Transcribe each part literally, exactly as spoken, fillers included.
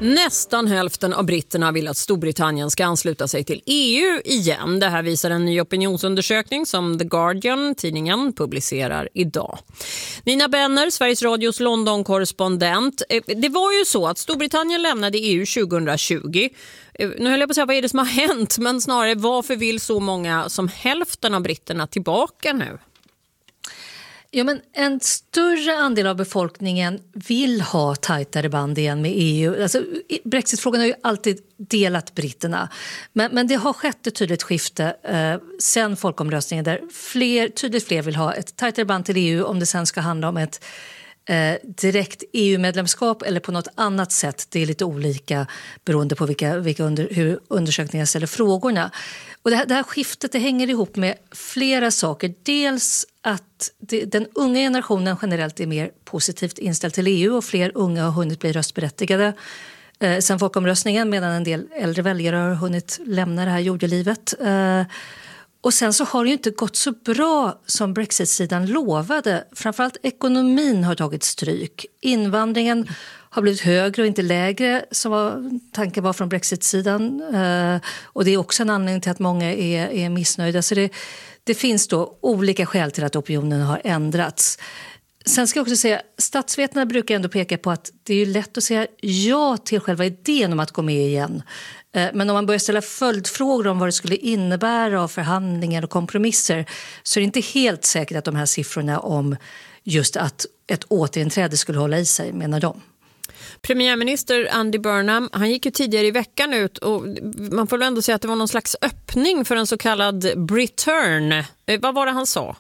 Nästan hälften av britterna vill att Storbritannien ska ansluta sig till E U igen. Det här visar en ny opinionsundersökning som The Guardian, tidningen, publicerar idag. Nina Benner, Sveriges Radios London-korrespondent. Det var ju så att Storbritannien lämnade E U tjugohundratjugo. Nu höll jag på att säga, vad är det som har hänt? Men snarare, varför vill så många som hälften av britterna tillbaka nu? Ja, men en större andel av befolkningen vill ha tajtare band igen med E U. Alltså, Brexitfrågan har ju alltid delat britterna. Men, men det har skett ett tydligt skifte eh, sen folkomröstningen där fler, tydligt fler vill ha ett tajtare band till E U om det sen ska handla om ett eh, direkt E U-medlemskap eller på något annat sätt. Det är lite olika beroende på vilka, vilka under, hur undersökningar ställer frågorna. Och det här, det här skiftet det hänger ihop med flera saker. Dels att det, den unga generationen generellt är mer positivt inställd till E U och fler unga har hunnit bli röstberättigade eh, sen folkomröstningen, medan en del äldre väljare har hunnit lämna det här jordelivet. Eh, och sen så har det ju inte gått så bra som Brexit-sidan lovade. Framförallt ekonomin har tagit stryk. Invandringen har blivit högre och inte lägre som var, tanken var från Brexit-sidan. Eh, och det är också en anledning till att många är, är missnöjda. Så det, det finns då olika skäl till att opinionen har ändrats. Sen ska jag också säga, statsvetarna brukar ändå peka på att det är ju lätt att säga ja till själva idén om att gå med igen. Eh, men om man börjar ställa följdfrågor om vad det skulle innebära av förhandlingar och kompromisser så är det inte helt säkert att de här siffrorna om just att ett återinträde skulle hålla i sig, menar de. Premiärminister Andy Burnham, han gick ju tidigare i veckan ut och man får väl ändå säga att det var någon slags öppning för en så kallad return. Vad var det han sa?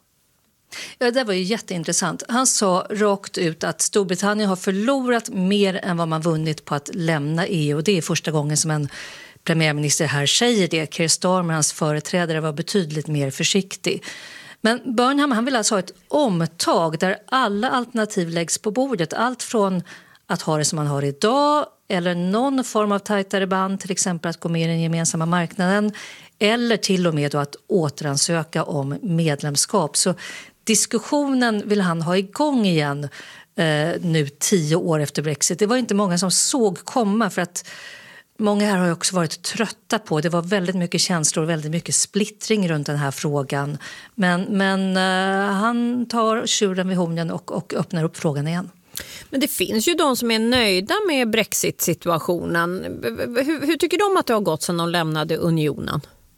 Ja, det var ju jätteintressant. Han sa rakt ut att Storbritannien har förlorat mer än vad man vunnit på att lämna E U. Och det är första gången som en premiärminister här säger det. Keir Starmer, hans företrädare, var betydligt mer försiktig. Men Burnham, han vill alltså ha ett omtag där alla alternativ läggs på bordet. Allt från att ha det som man har idag eller någon form av tajtare band, till exempel att gå med i den gemensamma marknaden eller till och med då att återansöka om medlemskap. Så diskussionen vill han ha igång igen eh, nu tio år efter Brexit. Det var inte många som såg komma för att många här har ju också varit trötta på. Det var väldigt mycket känslor och väldigt mycket splittring runt den här frågan. Men, men eh, han tar tjuren vid hornen och, och öppnar upp frågan igen. Men det finns ju de som är nöjda med Brexit-situationen. Hur, hur tycker de att det har gått sedan de lämnade unionen?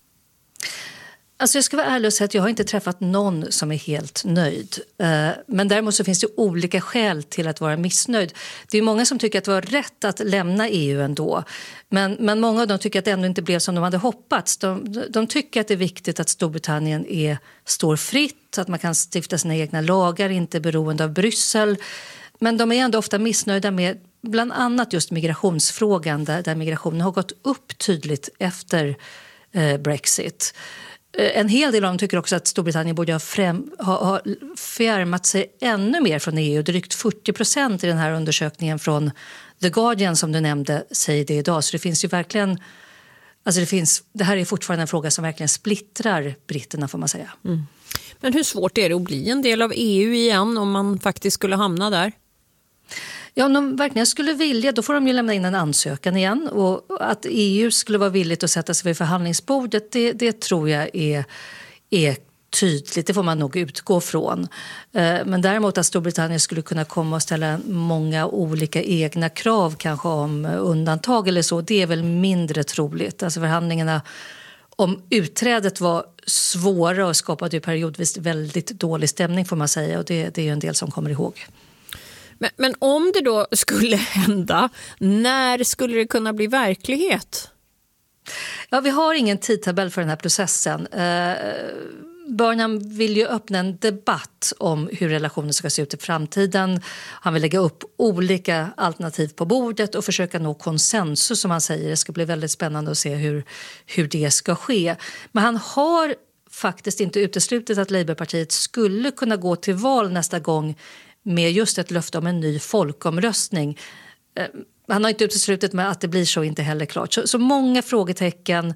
Alltså jag ska vara ärlig och säga att jag har inte träffat någon som är helt nöjd. Men däremot så finns det olika skäl till att vara missnöjd. Det är många som tycker att det var rätt att lämna E U ändå. Men, men många av dem tycker att det ändå inte blev som de hade hoppats. De, de tycker att det är viktigt att Storbritannien är, står fritt, att man kan stifta sina egna lagar, inte beroende av Bryssel. Men de är ändå ofta missnöjda med bland annat just migrationsfrågan där, där migrationen har gått upp tydligt efter eh, Brexit. Eh, en hel del av dem tycker också att Storbritannien borde ha, främ, ha, ha fjärmat sig ännu mer från E U. Drygt fyrtio procent i den här undersökningen från The Guardian som du nämnde säger det idag. Så det finns ju verkligen, alltså det, finns, det här är fortfarande en fråga som verkligen splittrar britterna får man säga. Mm. Men hur svårt är det att bli en del av E U igen om man faktiskt skulle hamna där? Ja, om de verkligen skulle vilja, då får de ju lämna in en ansökan igen. Och att E U skulle vara villigt att sätta sig vid förhandlingsbordet, det, det tror jag är, är tydligt. Det får man nog utgå från. Men däremot att Storbritannien skulle kunna komma och ställa många olika egna krav kanske om undantag eller så, det är väl mindre troligt. Alltså förhandlingarna om utträdet var svåra och skapade ju periodvis väldigt dålig stämning får man säga. Och det, det är ju en del som kommer ihåg. Men, men om det då skulle hända, när skulle det kunna bli verklighet? Ja, vi har ingen tidtabell för den här processen. Eh, Burnham vill ju öppna en debatt om hur relationen ska se ut i framtiden. Han vill lägga upp olika alternativ på bordet och försöka nå konsensus som han säger. Det ska bli väldigt spännande att se hur, hur det ska ske. Men han har faktiskt inte uteslutit att Labourpartiet skulle kunna gå till val nästa gång med just ett löfte om en ny folkomröstning. Han har inte uteslutit med att det blir så inte heller klart. Så, så många frågetecken.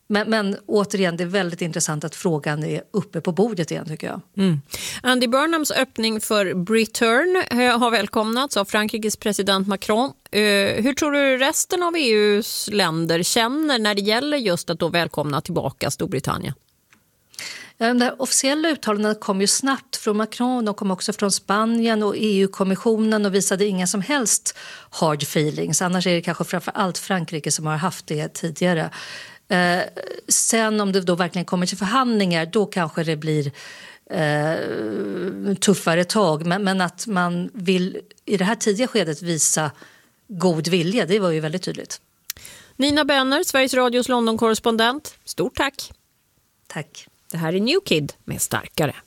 Men, men återigen, det är väldigt intressant att frågan är uppe på bordet igen, tycker jag. Mm. Andy Burnhams öppning för Britain har välkomnats av Frankrikes president Macron. Hur tror du resten av E U:s länder känner när det gäller just att då välkomna tillbaka Storbritannien? Ja, de där officiella uttalandena kom ju snabbt från Macron, de kom också från Spanien och E U-kommissionen och visade inga som helst hard feelings. Annars är det kanske framför allt Frankrike som har haft det tidigare. Eh, sen om det då verkligen kommer till förhandlingar, då kanske det blir eh, tuffare tag. Men, men att man vill i det här tidiga skedet visa god vilja, det var ju väldigt tydligt. Nina Benner, Sveriges Radios London-korrespondent. Stort tack. Tack. Det här är New Kid med Starkare.